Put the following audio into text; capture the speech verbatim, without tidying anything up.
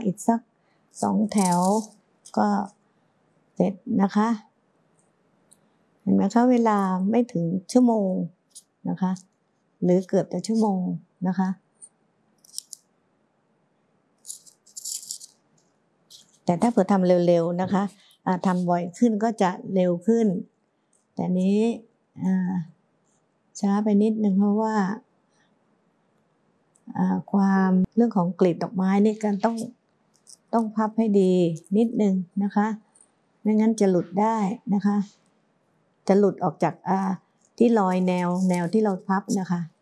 อีกสักสองแถวก็เสร็จนะคะเห็นไหมคะเวลาไม่ถึงชั่วโมงนะคะหรือเกือบจะชั่วโมงนะคะแต่ถ้าเผื่อทำเร็วๆนะคะทำบ่อยขึ้นก็จะเร็วขึ้นแต่นี้ช้าไปนิดนึงเพราะว่าความเรื่องของกลีบดอกไม้นี่กันต้องต้องพับให้ดีนิดนึงนะคะไม่งั้นจะหลุดได้นะคะจะหลุดออกจากที่รอยแนวแนวที่เราพับนะคะ